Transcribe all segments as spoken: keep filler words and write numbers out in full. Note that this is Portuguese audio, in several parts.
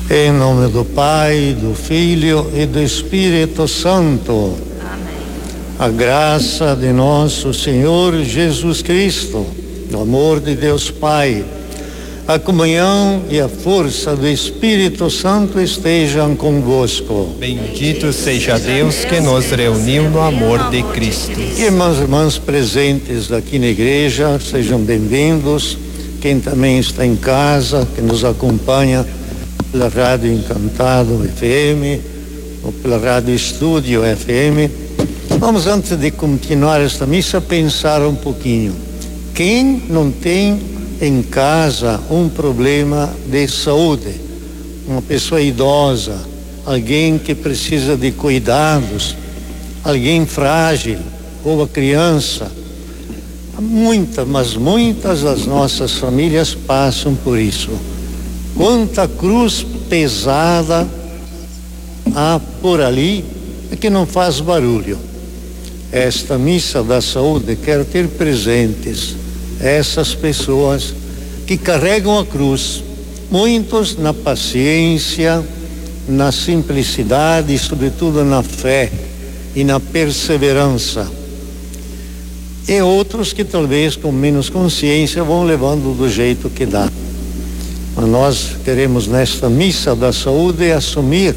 Em nome do Pai, do Filho e do Espírito Santo. Amém. A graça de nosso Senhor Jesus Cristo, o amor de Deus Pai, a comunhão e a força do Espírito Santo estejam convosco. Bendito seja Deus que nos reuniu no amor de Cristo. E irmãos e irmãs presentes aqui na igreja, sejam bem-vindos. Quem também está em casa, que nos acompanha pela Rádio Encantado F M ou pela Rádio Estúdio F M. Vamos, antes de continuar esta missa, pensar um pouquinho. Quem não tem em casa um problema de saúde, uma pessoa idosa, alguém que precisa de cuidados, alguém frágil ou a criança? Muitas, mas muitas das nossas famílias passam por isso. Quanta cruz pesada há por ali que não faz barulho. Esta missa da saúde quer ter presentes essas pessoas que carregam a cruz, muitos na paciência, na simplicidade e sobretudo na fé e na perseverança, e outros que talvez com menos consciência vão levando do jeito que dá. Mas nós queremos nesta missa da saúde assumir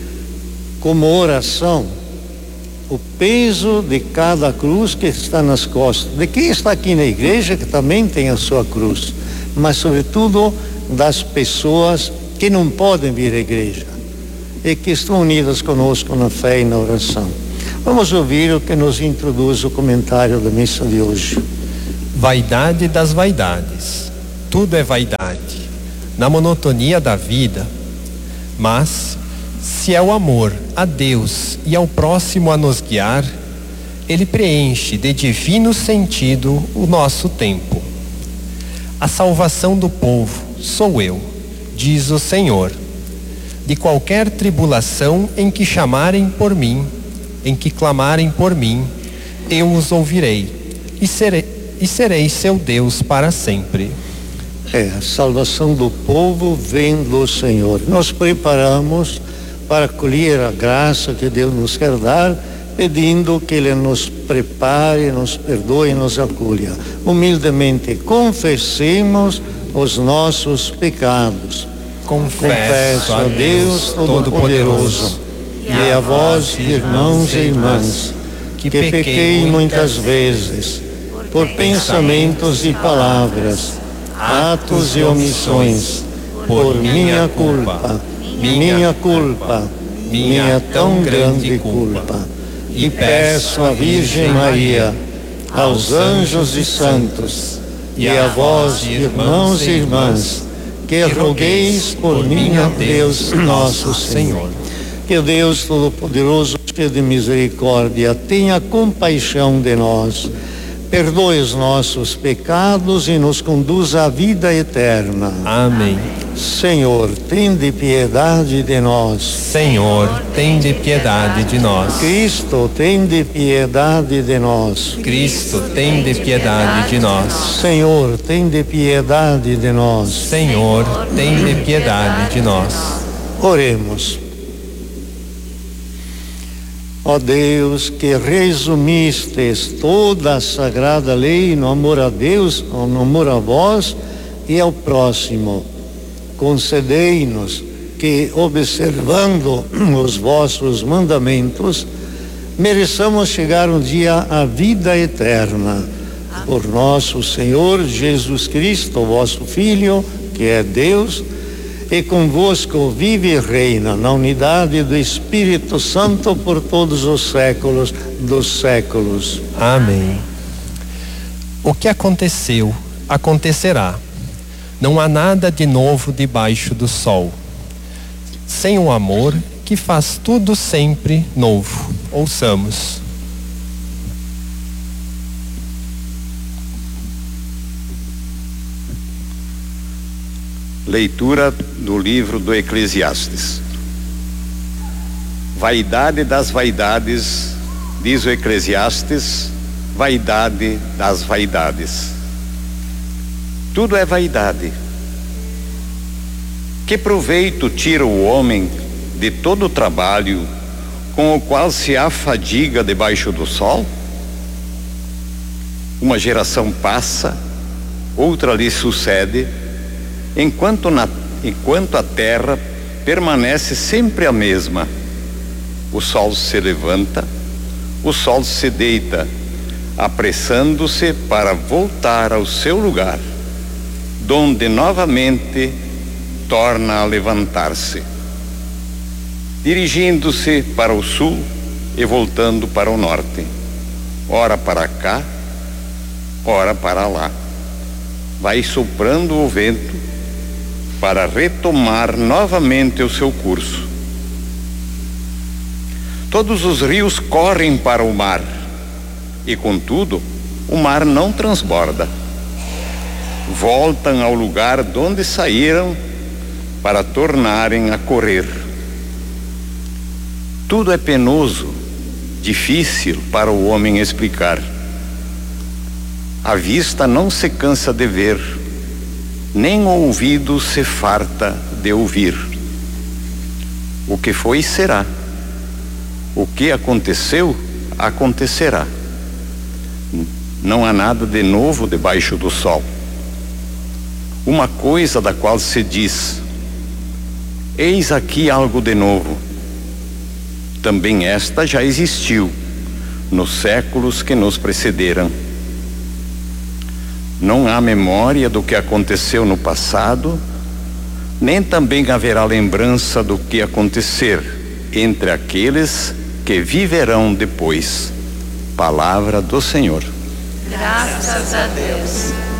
como oração o peso de cada cruz que está nas costas, de quem está aqui na igreja, que também tem a sua cruz, mas sobretudo das pessoas que não podem vir à igreja e que estão unidas conosco na fé e na oração. Vamos ouvir o que nos introduz o comentário da missa de hoje. Vaidade das vaidades. Tudo é vaidade, na monotonia da vida, mas se é o amor a Deus e ao próximo a nos guiar, ele preenche de divino sentido o nosso tempo. A salvação do povo sou eu, diz o Senhor. De qualquer tribulação em que chamarem por mim, em que clamarem por mim, eu os ouvirei e serei, e serei seu Deus para sempre. É, a salvação do povo vem do Senhor. Nós preparamos para acolher a graça que Deus nos quer dar, pedindo que Ele nos prepare, nos perdoe e nos acolha. Humildemente confessemos os nossos pecados. Confesso a Deus Todo-Poderoso e a vós, irmãos e irmãs, que pequei muitas vezes, por pensamentos e palavras, atos e omissões, por minha culpa, minha culpa, minha tão grande culpa. E peço à Virgem Maria, aos anjos e santos, e a vós, irmãos e irmãs, que rogueis por mim a Deus nosso Senhor. Que Deus Todo-Poderoso, cheio de misericórdia, tenha compaixão de nós, perdoe os nossos pecados e nos conduza à vida eterna. Amém. Senhor, tende piedade de nós. Senhor, tende piedade de nós. Cristo, tende piedade de nós. Cristo, tende piedade de nós. Senhor, tende piedade de nós. Senhor, tende piedade de nós. Oremos. Ó Deus, que resumistes toda a sagrada lei no amor a Deus, no amor a vós e ao próximo, concedei-nos que, observando os vossos mandamentos, mereçamos chegar um dia à vida eterna. Por nosso Senhor Jesus Cristo, vosso Filho, que é Deus, e convosco vive e reina na unidade do Espírito Santo por todos os séculos dos séculos. Amém. O que aconteceu, acontecerá. Não há nada de novo debaixo do sol. Sem o amor que faz tudo sempre novo. Ouçamos. Leitura do livro do Eclesiastes. Vaidade das vaidades, diz o Eclesiastes, vaidade das vaidades. Tudo é vaidade. Que proveito tira o homem de todo o trabalho com o qual se afadiga debaixo do sol? Uma geração passa, outra lhe sucede, enquanto, na, enquanto a terra permanece sempre a mesma. O sol se levanta, o sol se deita, apressando-se para voltar ao seu lugar, donde novamente torna a levantar-se, dirigindo-se para o sul e voltando para o norte, ora para cá, ora para lá. Vai soprando o vento para retomar novamente o seu curso. Todos os rios correm para o mar e, contudo, o mar não transborda. Voltam ao lugar de onde saíram para tornarem a correr. Tudo é penoso, difícil para o homem explicar. A vista não se cansa de ver, nem o ouvido se farta de ouvir. O que foi, será. O que aconteceu, acontecerá. Não há nada de novo debaixo do sol. Uma coisa da qual se diz: eis aqui algo de novo. Também esta já existiu nos séculos que nos precederam. Não há memória do que aconteceu no passado, nem também haverá lembrança do que acontecer entre aqueles que viverão depois. Palavra do Senhor. Graças a Deus.